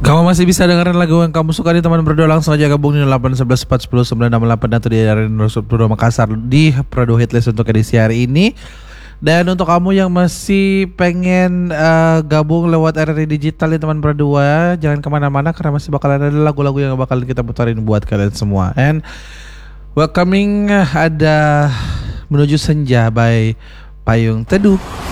Kamu masih bisa dengerin lagu yang kamu suka di teman berdua, langsung aja gabung di 8 11 4 10 968 atau di Arena Subturo Makassar di Prado Hitlist untuk edisi hari ini. Dan untuk kamu yang masih pengen gabung lewat RRI Digital di teman berdua, jangan kemana-mana karena masih bakal ada lagu-lagu yang bakal kita putarin buat kalian semua. And welcoming ada Menuju Senja by Payung Teduh.